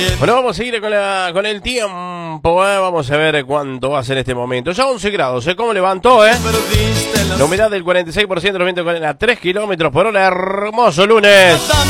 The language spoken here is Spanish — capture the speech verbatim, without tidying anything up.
Bueno, vamos a seguir con, la, con el tiempo, ¿eh? Vamos a ver cuánto va a ser este momento. Ya once grados, ¿eh? ¿Cómo levantó, eh? La humedad del cuarenta y seis por ciento, los vientos a tres kilómetros por hora. Hermoso lunes.